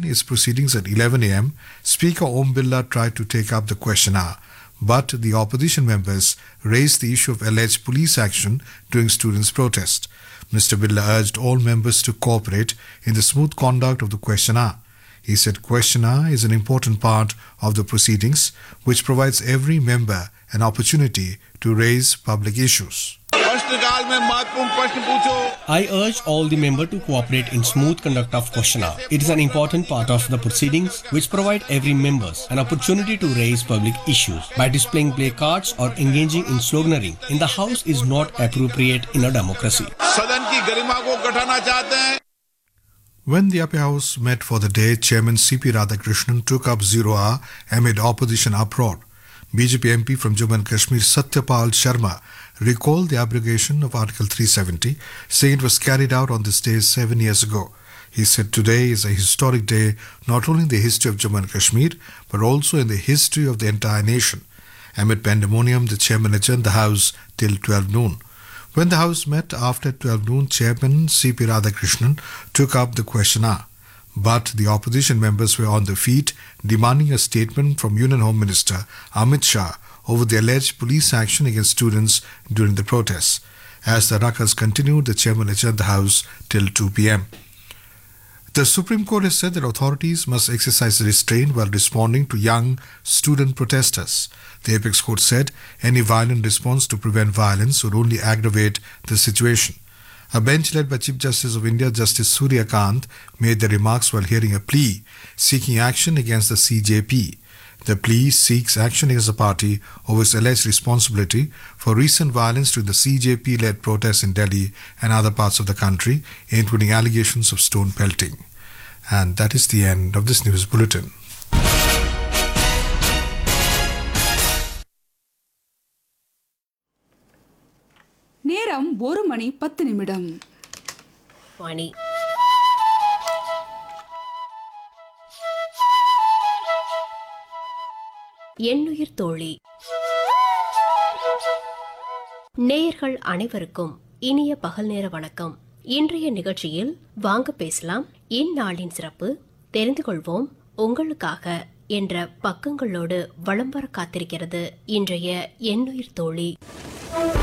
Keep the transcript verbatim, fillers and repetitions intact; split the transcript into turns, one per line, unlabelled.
its proceedings at eleven a m, Speaker Om Birla tried to take up the question hour, but the opposition members raised the issue of alleged police action during students' protest. Mister Birla urged all members to cooperate in the smooth conduct of the question hour. He said question hour is an important part of the proceedings which provides every member an opportunity to raise public issues.
I urge all the members to cooperate in smooth conduct of question hour. It is an important part of the proceedings which provide every member an opportunity to raise public issues. By displaying placards or engaging in sloganeering in the house is not appropriate in a democracy.
When the upper house met for the day, Chairman C P Radhakrishnan took up zero hour amid opposition uproar. B J P M P from Jammu and Kashmir Satyapal Sharma recalled the abrogation of Article three seventy, saying it was carried out on this day seven years ago. He said today is a historic day not only in the history of Jammu and Kashmir but also in the history of the entire nation. Amid pandemonium, the chairman adjourned the house till twelve noon. When the house met after twelve noon, Chairman C P Radhakrishnan took up the question hour. But the opposition members were on their feet, demanding a statement from Union Home Minister Amit Shah over the alleged police action against students during the protests. As the ruckus continued, the chairman adjourned the house till two p m. The Supreme Court has said that authorities must exercise restraint while responding to young student protesters. The Apex Court said any violent response to prevent violence would only aggravate the situation. A bench led by Chief Justice of India, Justice Surya Kant, made the remarks while hearing a plea seeking action against the C J P. The plea seeks action against the party over its alleged responsibility for recent violence during the C J P-led protests in Delhi and other parts of the country, including allegations of stone pelting. And that is the end of this news bulletin.
நேரம் ஒரு மணி பத்து நிமிடம்.
மணி எண்ணுயிர் தோழி. நேயர்கள் அனைவருக்கும் இனிய பகல் நேர வணக்கம். இன்றைய நிகழ்ச்சியில் வாங்க பேசலாம், இந்நாளின் சிறப்பு தெரிந்து கொள்வோம் உங்களுக்காக என்ற பக்கங்களோடு வலம் வர காத்திருக்கிறது இன்றைய எண்ணுயிர் தோழி.